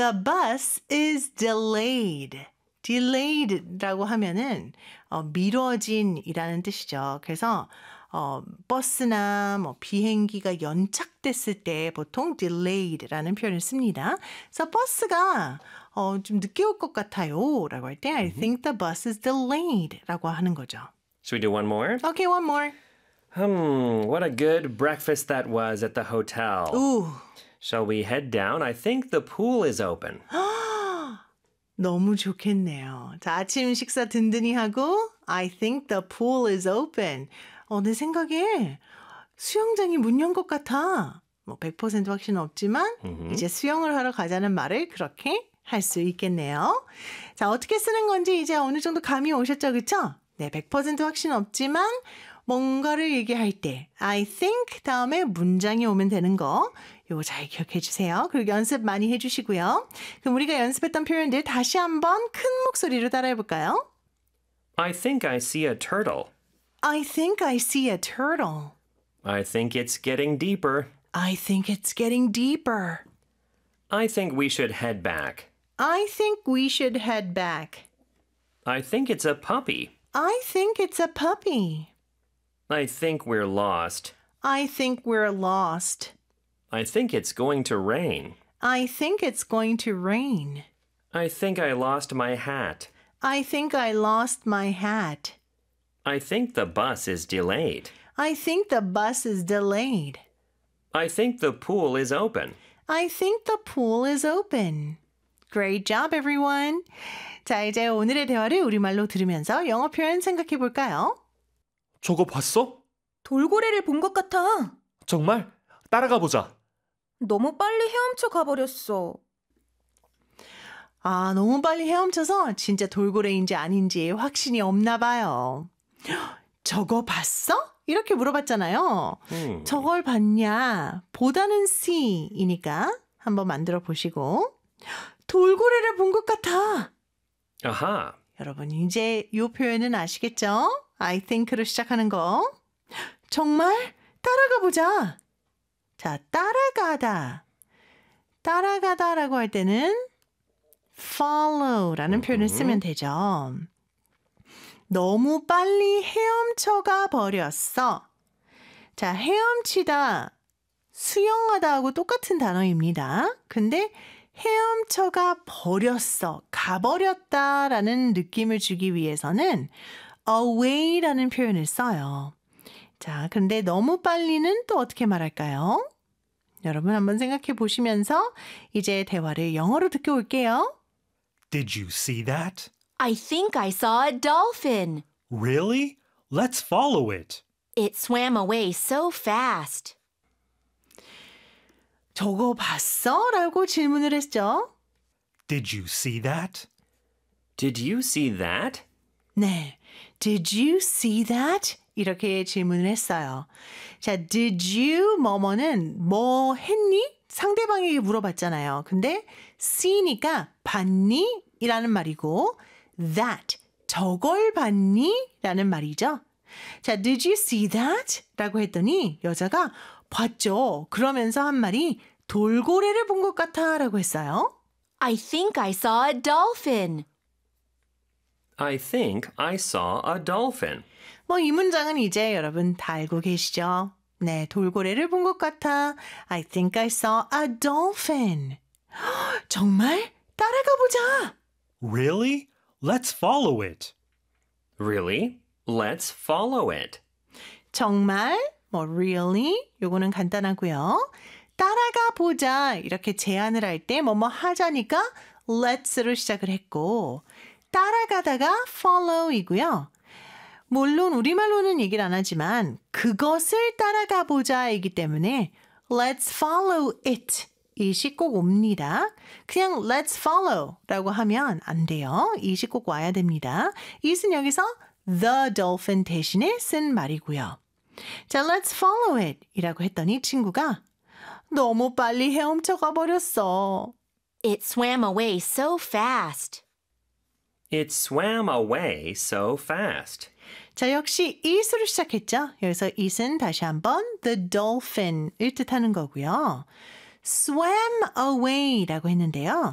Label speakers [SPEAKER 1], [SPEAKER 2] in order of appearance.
[SPEAKER 1] The bus is delayed. delayed라고 하면은 미뤄진이라는 뜻이죠. 그래서 버스나 뭐 비행기가 연착됐을 때 보통 delayed라는 표현을 씁니다. 그래서 버스가 좀 늦게 올 것 같아요 라고 할 때 I think the bus is delayed 라고 하는 거죠.
[SPEAKER 2] Should we do one more?
[SPEAKER 1] Okay, one more.
[SPEAKER 2] What a good breakfast that was at the hotel.
[SPEAKER 1] Ooh.
[SPEAKER 2] Shall we head down? I think the pool is open.
[SPEAKER 1] 너무 좋겠네요. 자, 아침 식사 든든히 하고 I think the pool is open. 내 생각에 수영장이 문 연 것 같아. 뭐 100% 확신은 없지만 이제 수영을 하러 가자는 말을 그렇게 할 수 있겠네요. 자, 어떻게 쓰는 건지 이제 어느 정도 감이 오셨죠, 그렇죠? 네, 100% 확신 없지만 뭔가를 얘기할 때 I think 다음에 문장이 오면 되는 거 이거 잘 기억해 주세요. 그리고 연습 많이 해주시고요. 그럼 우리가 연습했던 표현들 다시 한번 큰 목소리로 따라해 볼까요?
[SPEAKER 2] I think I see a turtle.
[SPEAKER 1] I think I see a turtle.
[SPEAKER 2] I think it's getting deeper.
[SPEAKER 1] I think it's getting deeper.
[SPEAKER 2] I think we should head back.
[SPEAKER 1] I think we should head back.
[SPEAKER 2] I think it's a puppy.
[SPEAKER 1] I think it's a puppy.
[SPEAKER 2] I think we're lost.
[SPEAKER 1] I think we're lost.
[SPEAKER 2] I think it's going to rain.
[SPEAKER 1] I think it's going to rain.
[SPEAKER 2] I think I lost my hat.
[SPEAKER 1] I think I lost my hat.
[SPEAKER 2] I think the bus is delayed.
[SPEAKER 1] I think the bus is delayed.
[SPEAKER 2] I think the pool is open.
[SPEAKER 1] I think the pool is open. Great job, everyone. 자, 이제 오늘의 대화를 우리말로 들으면서 영어 표현 생각해 볼까요?
[SPEAKER 3] 저거 봤어?
[SPEAKER 4] 돌고래를 본 것 같아.
[SPEAKER 3] 정말? 따라가 보자.
[SPEAKER 4] 너무 빨리 헤엄쳐 가버렸어.
[SPEAKER 1] 아, 너무 빨리 헤엄쳐서 진짜 돌고래인지 아닌지 확신이 없나 봐요. 저거 봤어? 이렇게 물어봤잖아요. 저걸 봤냐? 보다는 C이니까 한번 만들어 보시고 돌고래를 본 것 같아.
[SPEAKER 2] Aha.
[SPEAKER 1] 여러분 이제 이 표현은 아시겠죠? I think로 시작하는 거. 정말? 따라가 보자. 자, 따라가다라고 할 때는 follow라는 표현을 쓰면 되죠. 너무 빨리 헤엄쳐가 버렸어. 자, 헤엄치다, 수영하다하고 똑같은 단어입니다. 근데 헤엄쳐가 버렸어, 가버렸다라는 느낌을 주기 위해서는 away라는 표현을 써요. 자, 근데 너무 빨리는 또 어떻게 말할까요? 여러분 한번 생각해 보시면서 이제 대화를 영어로 듣고 올게요.
[SPEAKER 3] Did you see that?
[SPEAKER 5] I think I saw a dolphin.
[SPEAKER 3] Really? Let's follow it.
[SPEAKER 5] It swam away so fast.
[SPEAKER 1] 저거 봤어? 라고 질문을 했죠.
[SPEAKER 3] Did you see that?
[SPEAKER 2] Did you see that?
[SPEAKER 1] 네. Did you see that? 이렇게 질문을 했어요. 자, did you 뭐뭐는 뭐 했니? 상대방에게 물어봤잖아요. 근데 see니까 봤니? 이라는 말이고 that 저걸 봤니? 라는 말이죠. 자, did you see that? 라고 했더니 여자가 봤죠. 그러면서 한 말이 돌고래를 본 것 같아 라고 했어요.
[SPEAKER 5] I think I saw a dolphin.
[SPEAKER 2] I think I saw a dolphin.
[SPEAKER 1] 뭐 이 문장은 이제 여러분 다 알고 계시죠? 네, 돌고래를 본 것 같아. I think I saw a dolphin. 정말? 따라가 보자.
[SPEAKER 3] Really? Let's follow it.
[SPEAKER 2] Really? Let's follow it.
[SPEAKER 1] 정말? 뭐 really? 요거는 간단하고요. 따라가 보자. 이렇게 제안을 할 때 뭐뭐 하자니까 let's로 시작을 했고 따라가다가 follow이고요. 물론 우리말로는 얘기를 안 하지만 그것을 따라가 보자이기 때문에 let's follow it 이시 꼭 옵니다. 그냥 let's follow라고 하면 안 돼요. 이시 꼭 와야 됩니다. it은 여기서 the dolphin 대신에 쓴 말이고요. 자, let's follow it 이라고 했더니 친구가 너무 빨리 헤엄쳐 가버렸어.
[SPEAKER 5] It swam away so fast.
[SPEAKER 2] It swam away so fast.
[SPEAKER 1] 자, 역시 it으로 시작했죠. 여기서 it은 다시 한번 the dolphin을 뜻하는 거고요. swam away라고 했는데요.